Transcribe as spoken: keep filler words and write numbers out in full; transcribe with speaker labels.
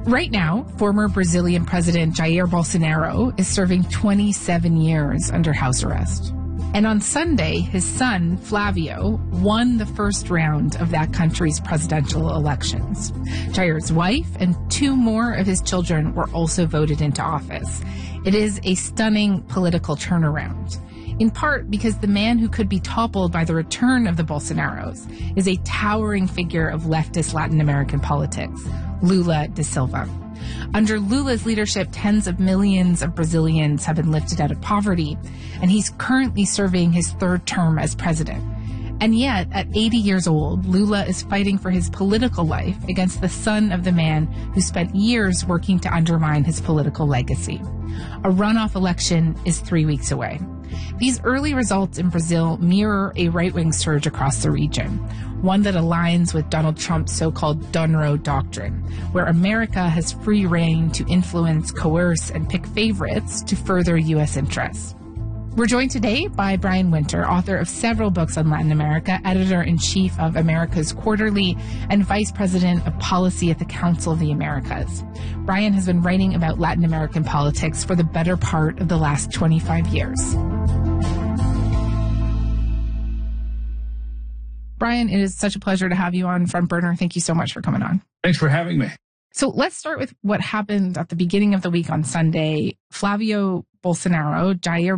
Speaker 1: Right now, former Brazilian President Jair Bolsonaro is serving twenty-seven years under house arrest. And on Sunday, his son, Flavio, won the first round of that country's presidential elections. Jair's wife and two more of his children were also voted into office. It is a stunning political turnaround, in part because the man who could be toppled by the return of the Bolsonaros is a towering figure of leftist Latin American politics, Lula da Silva. Under Lula's leadership, tens of millions of Brazilians have been lifted out of poverty, and he's currently serving his third term as president. And yet, at eighty years old, Lula is fighting for his political life against the son of the man who spent years working to undermine his political legacy. A runoff election is three weeks away. These early results in Brazil mirror a right-wing surge across the region, one that aligns with Donald Trump's so-called Donro Doctrine, where America has free rein to influence, coerce, and pick favorites to further U S interests. We're joined today by Brian Winter, author of several books on Latin America, editor-in-chief of America's Quarterly, and vice president of policy at the Council of the Americas. Brian has been writing about Latin American politics for the better part of the last twenty-five years. Brian, it is such a pleasure to have you on Front Burner. Thank you so much for coming on.
Speaker 2: Thanks for having me.
Speaker 1: So let's start with what happened at the beginning of the week on Sunday. Flavio Bolsonaro, Jair